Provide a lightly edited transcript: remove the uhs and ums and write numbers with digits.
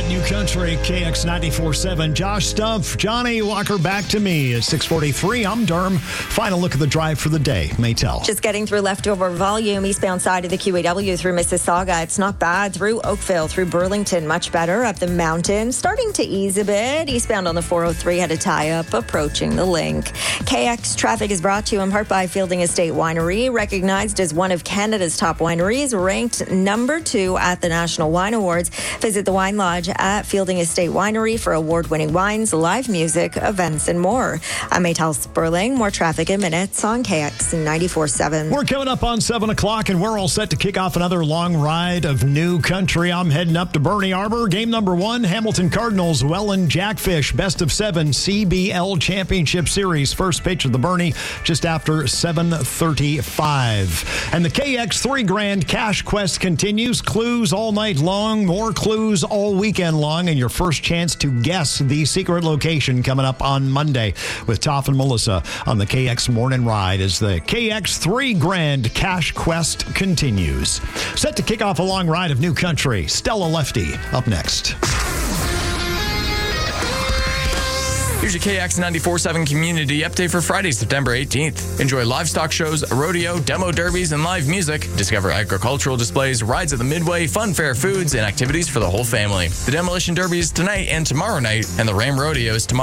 New Country, KX 94.7. Josh Stumpf, Johnny Walker back to me at 6:43. I'm Durham. Final look at the drive for the day. Maytel. Just getting through leftover volume, eastbound side of the QEW through Mississauga. It's not bad. Through Oakville, through Burlington, much better. Up the mountain, starting to ease a bit. Eastbound on the 403 had a tie-up approaching the link. KX traffic is brought to you in part by Fielding Estate Winery, recognized as one of Canada's top wineries, ranked number 2 at the National Wine Awards. Visit the Wine Lodge at Fielding Estate Winery for award-winning wines, live music, events, and more. I'm Maytel Sperling. More traffic in minutes on KX 94.7. We're coming up on 7 o'clock, and we're all set to kick off another long ride of New Country. I'm heading up to Bernie Arbor. Game number 1, Hamilton Cardinals, Welland Jackfish, best of 7 CBL Championship Series. First pitch of the Bernie just after 7:35. And the KX $3 grand Cash Quest continues. Clues all night long, more clues all weekend long, and your first chance to guess the secret location coming up on Monday with Toff and Melissa on the KX Morning Ride as the KX $3 grand Cash Quest continues. Set to kick off a long ride of New Country. Stella Lefty up next. Here's your KX 94.7 community update for Friday, September 18th. Enjoy livestock shows, a rodeo, demo derbies, and live music. Discover agricultural displays, rides at the Midway, fun fair foods, and activities for the whole family. The Demolition Derby is tonight and tomorrow night, and the Ram Rodeo is tomorrow.